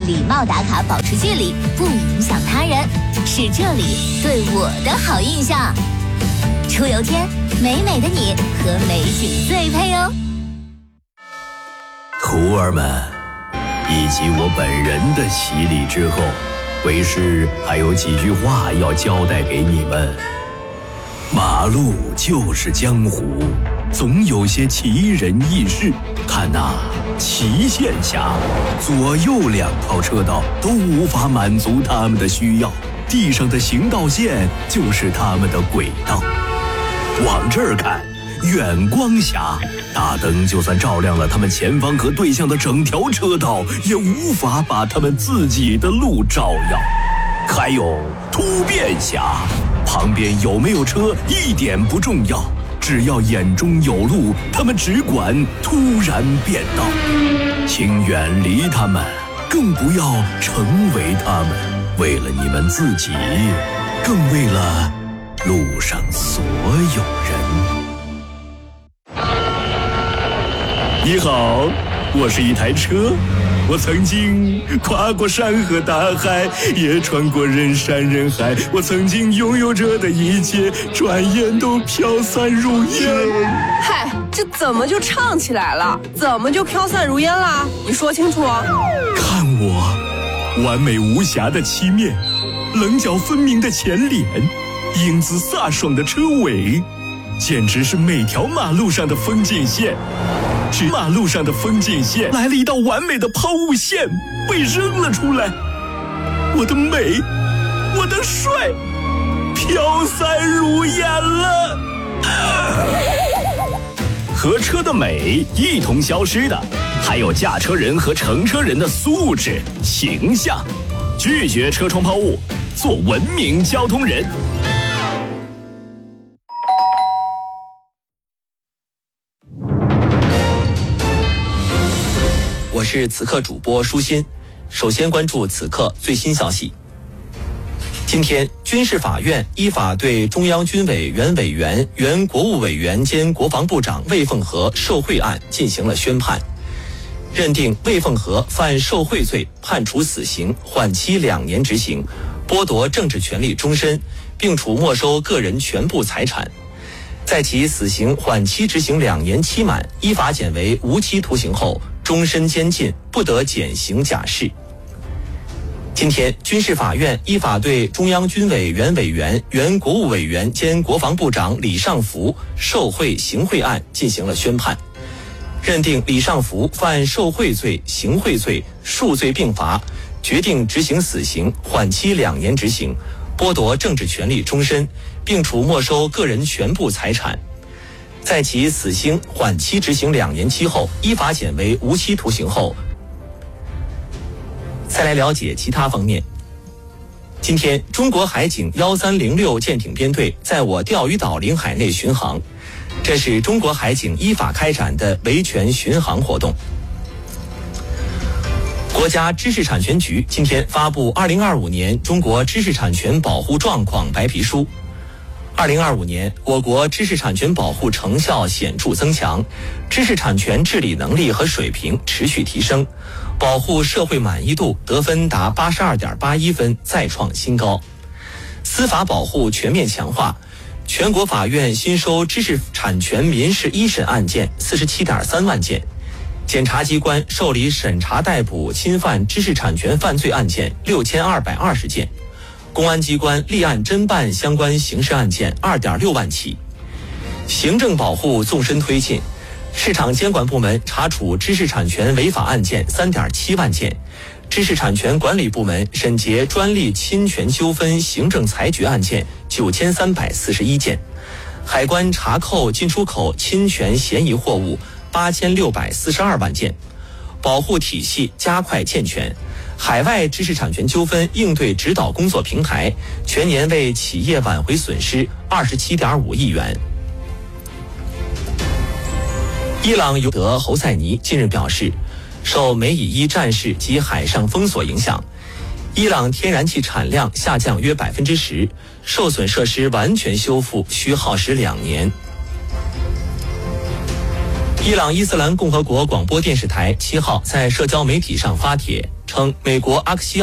礼貌打卡，保持距离，不影响他人，是这里对我的好印象。出游天，美美的你和美景最配哦。 徒儿们，以及我本人的洗礼之后，为师还有几句话要交代给你们。马路就是江湖，总有些奇人异事。看呐，祁县峡左右两套车道都无法满足他们的需要，地上的行道线就是他们的轨道。往这儿看，远光峡大灯就算照亮了他们前方和对向的整条车道，也无法把他们自己的路照耀。还有突变峡，旁边有没有车一点不重要，只要眼中有路，他们只管突然变道。请远离他们，更不要成为他们，为了你们自己，更为了路上所有人。你好，我是一台车，我曾经跨过山河大海，也穿过人山人海，我曾经拥有着的一切，转眼都飘散如烟。 嗨，这怎么就唱起来了？怎么就飘散如烟了？你说清楚啊！ 看我，完美无瑕的漆面，棱角分明的前脸，英姿飒爽的车尾，简直是每条马路上的风景线。马路上的风景线来了一道完美的抛物线，被扔了出来。我的美，我的帅，飘散如烟了。和车的美一同消失的，还有驾车人和乘车人的素质、形象。拒绝车窗抛物，做文明交通人。 我是此刻主播舒心，首先关注此刻最新消息。今天，军事法院依法对中央军委原委员、原国务委员兼国防部长魏凤和受贿案进行了宣判，认定魏凤和犯受贿罪，判处死刑，缓期2年执行，剥夺政治权利终身，并处没收个人全部财产。在其死刑缓期执行2年期满，依法减为无期徒刑后，终身监禁，不得减刑假释。今天，军事法院依法对中央军委原委员、原国务委员兼国防部长李尚福受贿行贿案进行了宣判，认定李尚福犯受贿罪、行贿罪，数罪并罚，决定执行死刑，缓期2年执行，剥夺政治权利终身，并处没收个人全部财产。在其死刑缓期执行2年期后，依法减为无期徒刑后。再来了解其他方面。今天，中国海警1306舰艇编队在我钓鱼岛领海内巡航，这是中国海警依法开展的维权巡航活动。国家知识产权局今天发布2025年中国知识产权保护状况白皮书。2025年，我国知识产权保护成效显著增强，知识产权治理能力和水平持续提升，保护社会满意度得分达82.81分，再创新高。司法保护全面强化，全国法院新收知识产权民事一审案件47.3万件，检察机关受理审查逮捕侵犯知识产权犯罪案件6220件，公安机关立案侦办相关刑事案件2.6万起。行政保护纵深推进，市场监管部门查处知识产权违法案件3.7万件，知识产权管理部门审结专利侵权纠纷行政裁决案件9341件，海关查扣进出口侵权嫌疑货物8642万件。保护体系加快健全，海外知识产权纠纷应对指导工作平台全年为企业挽回损失27.5亿元。伊朗尤德侯赛尼近日表示，受美以伊战事及海上封锁影响，伊朗天然气产量下降约10%，受损设施完全修复需耗时2年。伊朗伊斯兰共和国广播电视台7号在社交媒体上发帖， 称美国阿克西